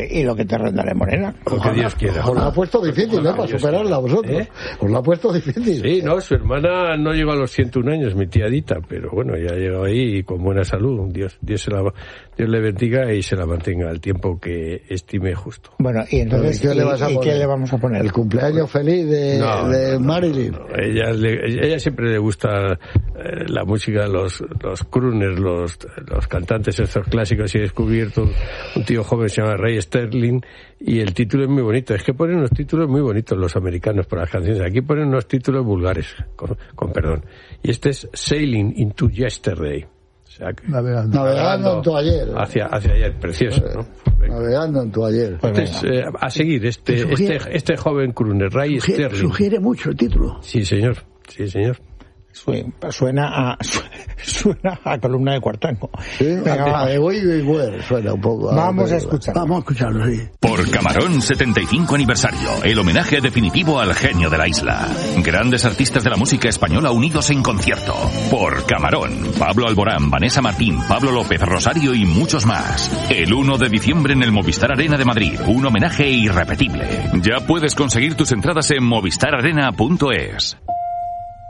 Y lo que te rendaré, Morena. Lo que Dios quiera. Os lo ha puesto difícil, para superarla vosotros. Os lo ha puesto difícil. Sí, no, su hermana no llegó a los 101 años, mi tía Dita, pero bueno, ya llegó ahí y con buena salud. Dios le bendiga y se la mantenga el tiempo que estime justo. Bueno, y entonces, ¿qué le vamos a poner? ¿El cumpleaños feliz de Marilyn? No. Ella siempre le gusta la música, los crooners, los cantantes estos clásicos, y he descubierto un tío joven se llama Ray Sterling, y el título es muy bonito. Es que ponen unos títulos muy bonitos los americanos para las canciones. Aquí ponen unos títulos vulgares, con perdón. Y este es Sailing into Yesterday. O sea, navegando en tu ayer. Hacia ayer, precioso, ¿no? Venga. Navegando en tu ayer. Entonces, a seguir, este joven crooner, Ray Sterling. Sugiere mucho el título. Sí, señor. Suena a columna de Cuartango. Sí, suena un poco. Vamos a escucharlo, sí. Por Camarón 75 aniversario, el homenaje definitivo al genio de la isla. Grandes artistas de la música española unidos en concierto. Por Camarón, Pablo Alborán, Vanessa Martín, Pablo López, Rosario y muchos más. El 1 de diciembre en el Movistar Arena de Madrid, un homenaje irrepetible. Ya puedes conseguir tus entradas en movistararena.es.